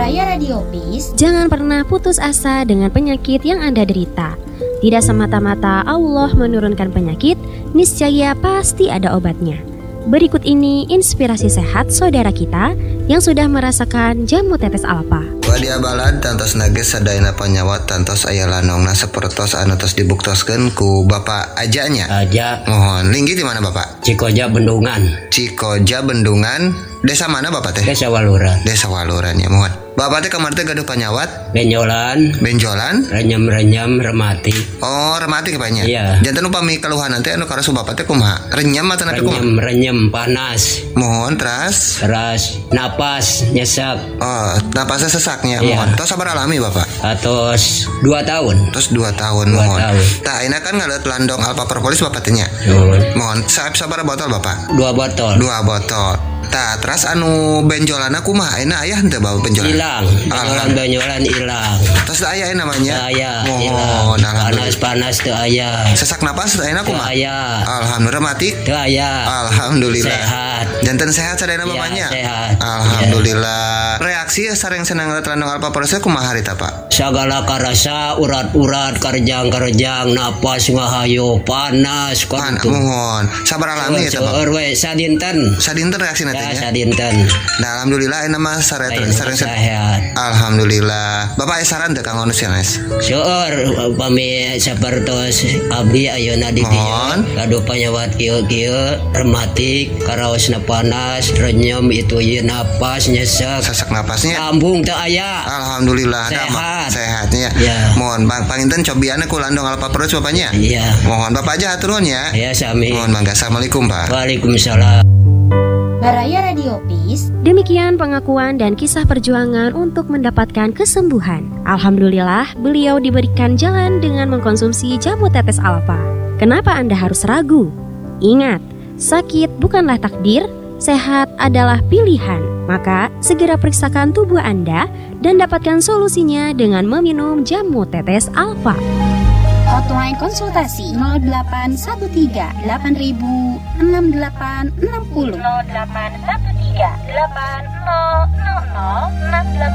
Baraya Radio Peace. Jangan pernah putus asa dengan penyakit yang Anda derita. Tidak semata-mata Allah menurunkan penyakit, niscaya pasti ada obatnya. Berikut ini inspirasi sehat saudara kita yang sudah merasakan jamu tetes alfa. Wadia balad tantos nages sadayana panyawat tantos aya lanongna sapertos anu tos dibuktoskeun ku Bapak Ajanya. Aja. Mohon linggi di mana Bapak? Cikoja Bendungan. Cikoja Bendungan. Desa mana Bapak teh? Desa Waluran. Desa Waluran ya, mohon. Bapak teh kamar teh gaduh panyawat? Benjolan. Renyam-renyam remati. Oh, remati kepanya. Iya. Janten upami keluhan nanti anu karasu Bapak teh kumaha? Renyam atau napi kumaha? Renyam panas. Mohon teras. Napas nyesek. Oh, napasnya sesaknya. Iya. Mohon. Tos sabar alami Bapak. Atos 2 tahun. Terus 2 tahun mohon. Tah ayeuna kan ngalet landong alpa propolis Bapak teh nya. Mohon sabar botol Bapak. 2 botol. 2 botol. Tah terus anu benjolana kumaha ayeuna aya henteu bawa benjolan? Hilang. Benjolan hilang. Terus aya namanya? Aya. Mohon Panas teu aya. Sesak napas ayeuna kumaha? Aya. Alhamdulillah mati? Teu aya. Alhamdulillah. Sehat. Janten sehat sadayana bapaknya? Sehat. Alhamdulillah. Reaksi sareng senang landong alpa proses kumaha harita Pak? Sagala karasa urat-urat karjang-karjang napas ngahayu panas Pan, mohon. Sabar alami eta Pak. we sadinten. Sadinten reaksi nanti ya? Sadinten. Nah, alhamdulillah ayeuna mah sareng sehat. Alhamdulillah. Bapak aya saran teu kang Onus ya, Mas? Seueur upami sapertos abdi ayeuna di dieu gaduh panyawat kieu rematik karaosna panas renyem itu ieu napas nyesek sesak napasnya lambung teu aya. Alhamdulillah sehatnya ya. Mohon panginten cobianna ku landong alpa perus Bapaknya. Iya. Mohon Bapak aja atur nuhun ya. Ya sami. Mohon mangga. Assalamualaikum Pak. Waalaikumsalam. Baraya Radio Peace. Demikian pengakuan dan kisah perjuangan untuk mendapatkan kesembuhan. Alhamdulillah, beliau diberikan jalan dengan mengkonsumsi jamu tetes alfa. Kenapa Anda harus ragu? Ingat, sakit bukanlah takdir, sehat adalah pilihan. Maka, segera periksakan tubuh Anda dan dapatkan solusinya dengan meminum jamu tetes alfa. Hotline konsultasi 0813 8000 6860 0813 8000 6860